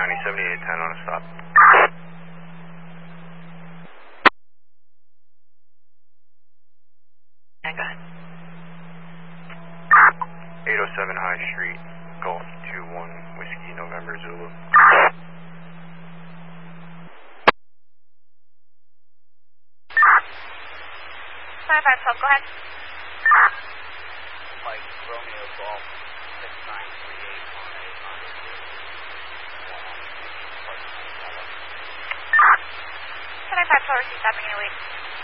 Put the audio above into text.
County, 7810 on a stop. Yeah, go ahead. 807 High Street, Golf 21, Whiskey, November, Zulu. 5512, go ahead. Mike, Romeo Golf 6938 on a Honda Civic. 7512, receive that, beginning to wait.